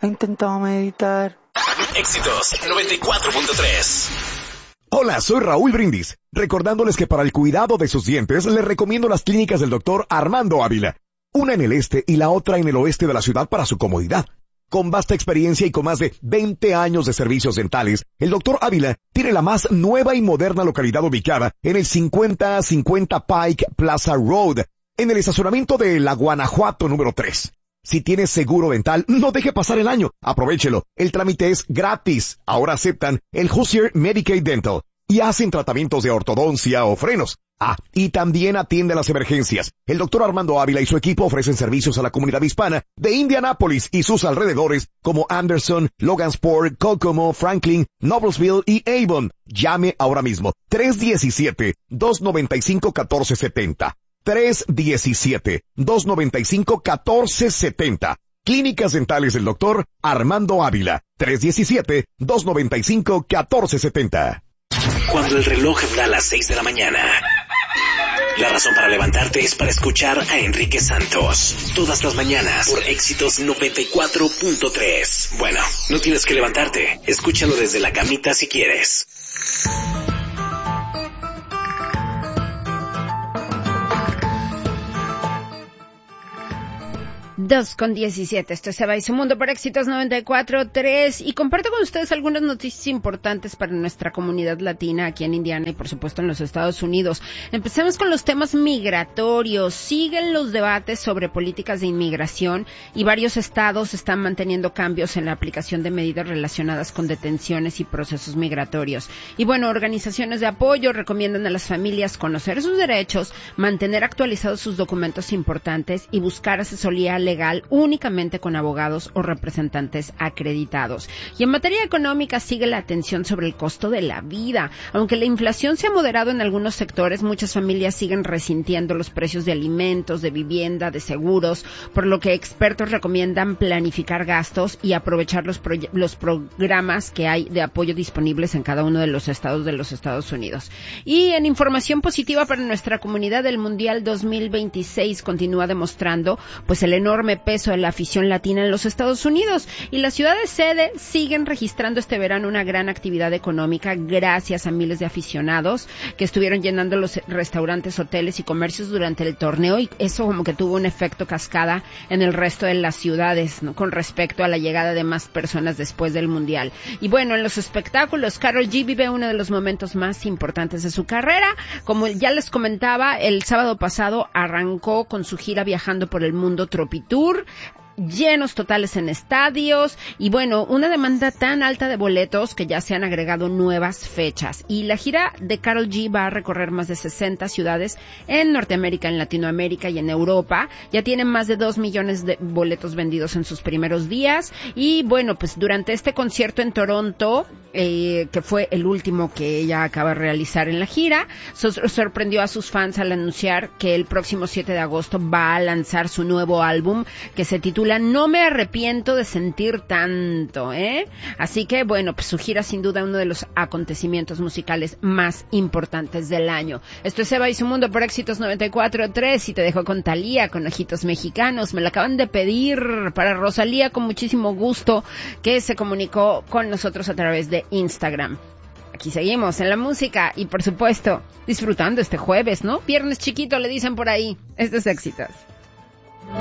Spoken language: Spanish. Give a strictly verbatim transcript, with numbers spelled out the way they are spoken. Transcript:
he intentado meditar. Éxitos noventa y cuatro punto tres. Hola, soy Raúl Brindis, recordándoles que para el cuidado de sus dientes les recomiendo las clínicas del doctor Armando Ávila, una en el este y la otra en el oeste de la ciudad para su comodidad. Con vasta experiencia y con más de veinte años de servicios dentales, el doctor Ávila tiene la más nueva y moderna localidad ubicada en el cincuenta cincuenta Pike Plaza Road, en el estacionamiento de la Guanajuato número tres. Si tienes seguro dental, no deje pasar el año. Aprovéchelo. El trámite es gratis. Ahora aceptan el Hoosier Medicaid Dental y hacen tratamientos de ortodoncia o frenos. Ah, y también atiende las emergencias. El doctor Armando Ávila y su equipo ofrecen servicios a la comunidad hispana de Indianápolis y sus alrededores como Anderson, Logansport, Kokomo, Franklin, Noblesville y Avon. Llame ahora mismo. tres uno siete, dos nueve cinco, uno cuatro siete cero. tres uno siete, dos nueve cinco, uno cuatro siete cero. Clínicas Dentales del doctor Armando Ávila. tres uno siete, dos nueve cinco, uno cuatro siete cero. Cuando el reloj da las seis de la mañana, la razón para levantarte es para escuchar a Enrique Santos. Todas las mañanas por Éxitos noventa y cuatro punto tres. Bueno, no tienes que levantarte. Escúchalo desde la camita si quieres. dos con diecisiete, esto es Eva y su Mundo por Éxitos noventa y cuatro punto tres y comparto con ustedes algunas noticias importantes para nuestra comunidad latina aquí en Indiana y por supuesto en los Estados Unidos. Empecemos con los temas migratorios. Siguen los debates sobre políticas de inmigración y varios estados están manteniendo cambios en la aplicación de medidas relacionadas con detenciones y procesos migratorios. Y bueno, organizaciones de apoyo recomiendan a las familias conocer sus derechos, mantener actualizados sus documentos importantes y buscar asesoría legal únicamente con abogados o representantes acreditados. Y en materia económica sigue la atención sobre el costo de la vida. Aunque la inflación se ha moderado en algunos sectores, muchas familias siguen resintiendo los precios de alimentos, de vivienda, de seguros, por lo que expertos recomiendan planificar gastos y aprovechar los, proye- los programas que hay de apoyo disponibles en cada uno de los estados de los Estados Unidos. Y en información positiva para nuestra comunidad, el Mundial dos mil veintiséis continúa demostrando pues el enorme peso de la afición latina en los Estados Unidos y las ciudades sede siguen registrando este verano una gran actividad económica gracias a miles de aficionados que estuvieron llenando los restaurantes, hoteles y comercios durante el torneo y eso como que tuvo un efecto cascada en el resto de las ciudades, ¿no? Con respecto a la llegada de más personas después del Mundial. Y bueno, en los espectáculos, Karol G vive uno de los momentos más importantes de su carrera. Como ya les comentaba, el sábado pasado arrancó con su gira viajando por el mundo Tropical Tour, llenos totales en estadios y bueno, una demanda tan alta de boletos que ya se han agregado nuevas fechas y la gira de Karol G va a recorrer más de sesenta ciudades en Norteamérica, en Latinoamérica y en Europa. Ya tiene más de dos millones de boletos vendidos en sus primeros días y bueno, pues durante este concierto en Toronto, eh, que fue el último que ella acaba de realizar en la gira, so- sorprendió a sus fans al anunciar que el próximo siete de agosto va a lanzar su nuevo álbum que se titula No me arrepiento de sentir tanto, ¿eh? Así que, bueno, pues su gira sin duda uno de los acontecimientos musicales más importantes del año. Esto es Eva y su Mundo por Éxitos noventa y cuatro punto tres y te dejo con Thalía, con Ojitos Mexicanos. Me la acaban de pedir para Rosalía con muchísimo gusto, que se comunicó con nosotros a través de Instagram. Aquí seguimos en la música y, por supuesto, disfrutando este jueves, ¿no? Viernes chiquito le dicen por ahí. Estos Éxitos.